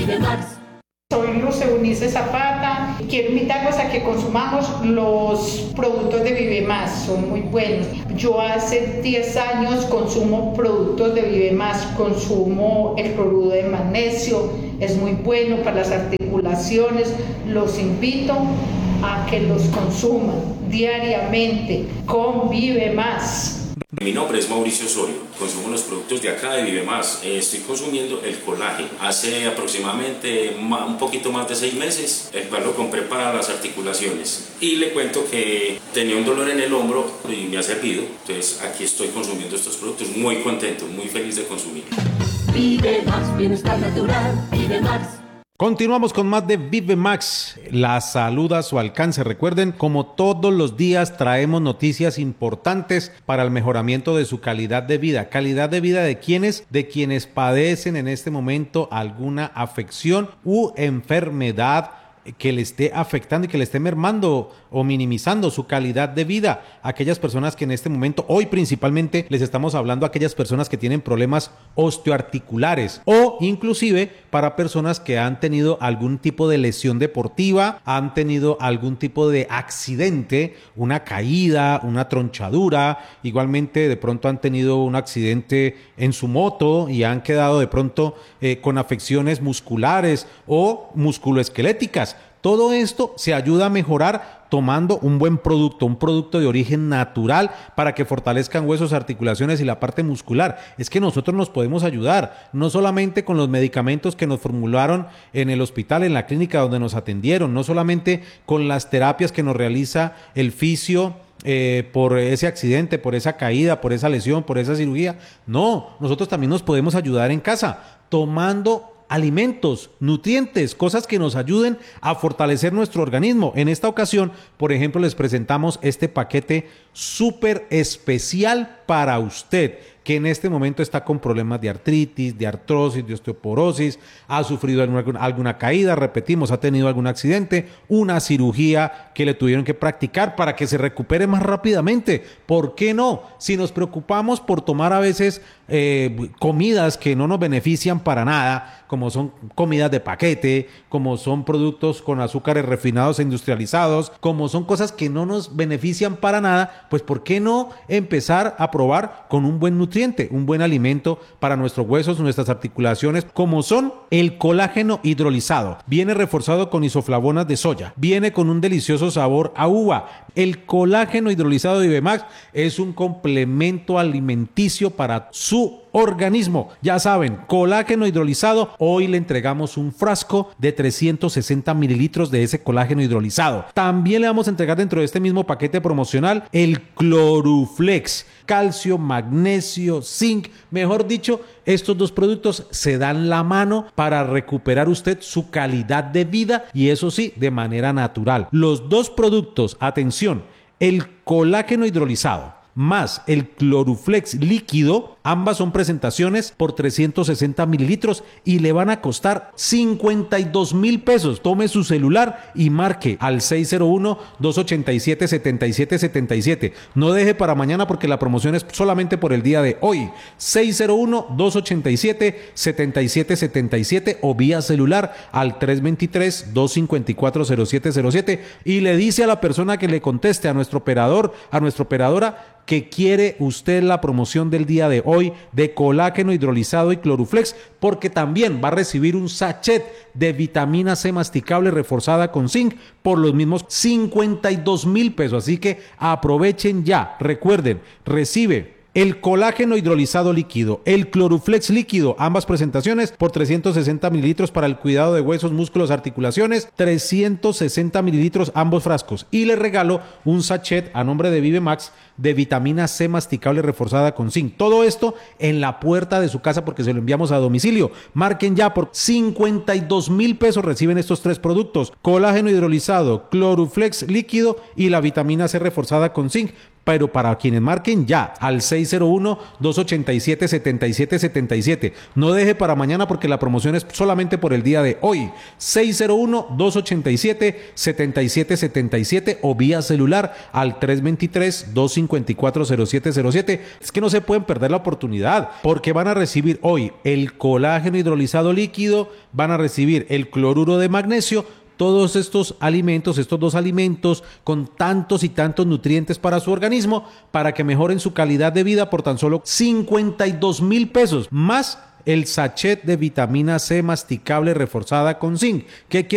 Soy Luz Eunice Zapata. Quiero invitarlos a que consumamos los productos de Vive Más, son muy buenos. Yo hace 10 años consumo productos de Vive Más, consumo el cloruro de magnesio, es muy bueno para las articulaciones. Los invito a que los consuman diariamente con Vive Más. Mi nombre es Mauricio Osorio, consumo los productos de acá de Vive Más. Estoy consumiendo el colágeno hace aproximadamente un poquito más de 6 meses, el cual lo compré para las articulaciones. Y le cuento que tenía un dolor en el hombro y me ha servido. Entonces aquí estoy consumiendo estos productos, muy contento, muy feliz de consumir. Vive Más, bienestar natural, Vive Más. Continuamos con más de Vive Max, la salud a su alcance. Recuerden, como todos los días traemos noticias importantes para el mejoramiento de su calidad de vida. ¿Calidad de vida de quiénes? De quienes padecen en este momento alguna afección u enfermedad que le esté afectando y que le esté mermando o minimizando su calidad de vida. Aquellas personas que en este momento, hoy principalmente, les estamos hablando a aquellas personas que tienen problemas osteoarticulares o inclusive para personas que han tenido algún tipo de lesión deportiva, han tenido algún tipo de accidente, una caída, una tronchadura, igualmente de pronto han tenido un accidente en su moto y han quedado de pronto con afecciones musculares o musculoesqueléticas. Todo esto se ayuda a mejorar tomando un buen producto, un producto de origen natural para que fortalezcan huesos, articulaciones y la parte muscular. Es que nosotros nos podemos ayudar, no solamente con los medicamentos que nos formularon en el hospital, en la clínica donde nos atendieron, no solamente con las terapias que nos realiza el fisio por ese accidente, por esa caída, por esa lesión, por esa cirugía. No, nosotros también nos podemos ayudar en casa tomando alimentos, nutrientes, cosas que nos ayuden a fortalecer nuestro organismo. En esta ocasión, por ejemplo, les presentamos este paquete súper especial para usted, que en este momento está con problemas de artritis, de artrosis, de osteoporosis, ha sufrido alguna caída, repetimos, ha tenido algún accidente, una cirugía que le tuvieron que practicar para que se recupere más rápidamente. ¿Por qué no? Si nos preocupamos por tomar a veces comidas que no nos benefician para nada, como son comidas de paquete, como son productos con azúcares refinados e industrializados, como son cosas que no nos benefician para nada, pues ¿por qué no empezar a probar con un buen nutriente, un buen alimento para nuestros huesos, nuestras articulaciones, como son el colágeno hidrolizado? Viene reforzado con isoflavonas de soya, viene con un delicioso sabor a uva. El colágeno hidrolizado de Vive Max es un complemento alimenticio para su organismo. Ya saben, colágeno hidrolizado. Hoy le entregamos un frasco de 360 mililitros de ese colágeno hidrolizado. También le vamos a entregar dentro de este mismo paquete promocional el Cloruflex, calcio, magnesio, zinc. Mejor dicho, estos dos productos se dan la mano para recuperar usted su calidad de vida, y eso sí, de manera natural. Los dos productos, atención, el colágeno hidrolizado más el Cloruflex líquido, ambas son presentaciones por 360 mililitros y le van a costar 52,000 pesos. Tome su celular y marque al 601-287-7777. No deje para mañana porque la promoción es solamente por el día de hoy. 601-287-7777 o vía celular al 323-254-0707 y le dice a la persona que le conteste, a nuestro operador, a nuestra operadora, que quiere usted la promoción del día de hoy de colágeno hidrolizado y Cloruflex, porque también va a recibir un sachet de vitamina C masticable reforzada con zinc por los mismos 52,000 pesos. Así que aprovechen ya. Recuerden, recibe el colágeno hidrolizado líquido, el Cloruflex líquido, ambas presentaciones por 360 mililitros para el cuidado de huesos, músculos, articulaciones, 360 mililitros ambos frascos. Y le regalo un sachet a nombre de Vive Max de vitamina C masticable reforzada con zinc. Todo esto en la puerta de su casa porque se lo enviamos a domicilio. Marquen ya, por 52,000 pesos reciben estos tres productos: colágeno hidrolizado, Cloruflex líquido y la vitamina C reforzada con zinc pero para quienes marquen ya al 601-287-7777. No deje para mañana porque la promoción es solamente por el día de hoy. 601-287-7777 o vía celular al 323-254-0707. Es que no se pueden perder la oportunidad porque van a recibir hoy el colágeno hidrolizado líquido, van a recibir el cloruro de magnesio, todos estos alimentos, estos dos alimentos con tantos y tantos nutrientes para su organismo, para que mejoren su calidad de vida por tan solo 52,000 pesos, más el sachet de vitamina C masticable reforzada con zinc. ¿Qué quiere